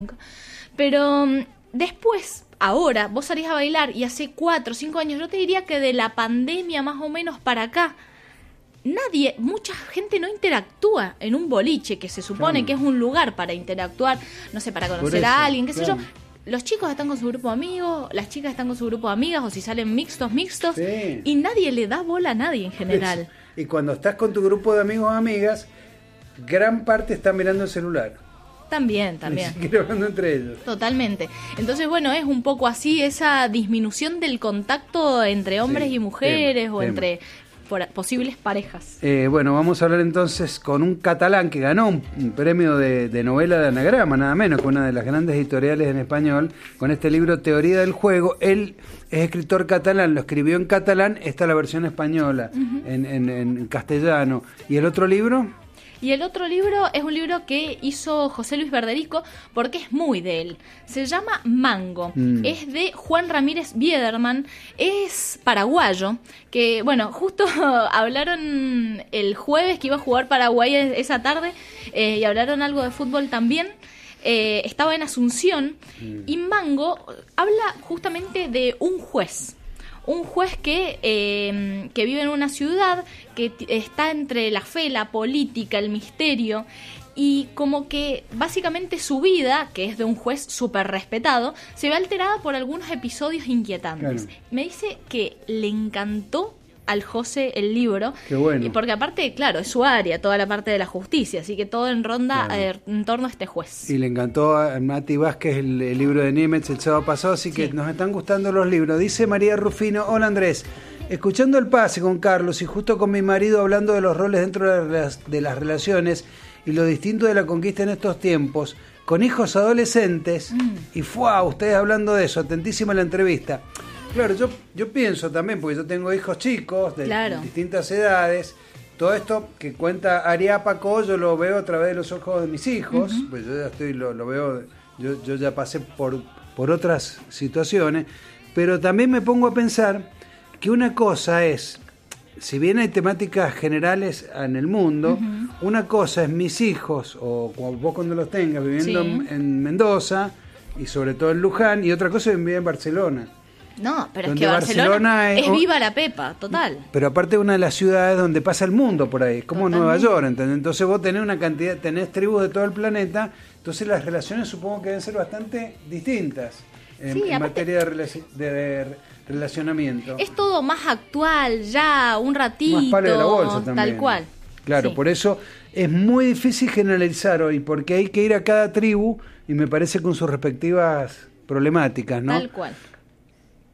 Pero después, ahora, vos salís a bailar y hace 4 o 5 años, yo te diría que de la pandemia más o menos para acá, mucha gente no interactúa en un boliche, que se supone que es un lugar para interactuar, no sé, para conocer a alguien, qué sé yo. Los chicos están con su grupo de amigos, las chicas están con su grupo de amigas, o si salen mixtos, y nadie le da bola a nadie en general. Y cuando estás con tu grupo de amigos o amigas, gran parte está mirando el celular. También. Ni siquiera hablando entre ellos. Totalmente. Entonces, bueno, es un poco así esa disminución del contacto entre hombres y mujeres o entre posibles parejas. Bueno, vamos a hablar entonces con un catalán que ganó un premio de novela de anagrama, nada menos, con una de las grandes editoriales en español, con este libro Teoría del Juego. Él es escritor catalán, lo escribió en catalán, esta es la versión española, en castellano. ¿Y el otro libro? Y el otro libro es un libro que hizo José Luis Verderico porque es muy de él. Se llama Mango. Es de Juan Ramírez Biederman. Es paraguayo. Que, bueno, justo hablaron el jueves que iba a jugar Paraguay esa tarde y hablaron algo de fútbol también. Estaba en Asunción y Mango habla justamente de un juez. Un juez que vive en una ciudad que está entre la fe, la política, el misterio, y como que básicamente su vida, que es de un juez súper respetado, se ve alterada por algunos episodios inquietantes. Claro. Me dice que le encantó al José el libro. Qué bueno. Y porque aparte, claro, es su área, toda la parte de la justicia, así que todo en ronda en torno a este juez. Y le encantó a Mati Vázquez el libro de Nimitz el sábado pasado, así que nos están gustando los libros. Dice María Rufino: hola Andrés, escuchando El Pase con Carlos y justo con mi marido hablando de los roles dentro de las relaciones y lo distinto de la conquista en estos tiempos, con hijos adolescentes, y ustedes hablando de eso, atentísima la entrevista. Claro, yo pienso también, porque yo tengo hijos chicos de distintas edades, todo esto que cuenta Ariápaco yo lo veo a través de los ojos de mis hijos, pues yo ya lo veo, yo ya pasé por otras situaciones, pero también me pongo a pensar que una cosa es, si bien hay temáticas generales en el mundo, una cosa es mis hijos, o vos cuando los tengas, viviendo en Mendoza, y sobre todo en Luján, y otra cosa es vivir en Barcelona. No, pero es que Barcelona es viva la pepa, total. Pero aparte es una de las ciudades donde pasa el mundo por ahí, es como Nueva York, ¿entendés? Entonces vos tenés tribus de todo el planeta, entonces las relaciones supongo que deben ser bastante distintas en materia de relacionamiento. Es todo más actual, ya, un ratito, más palo de la bolsa también. Tal cual. Claro, por eso es muy difícil generalizar hoy, porque hay que ir a cada tribu y me parece con sus respectivas problemáticas, ¿no? Tal cual.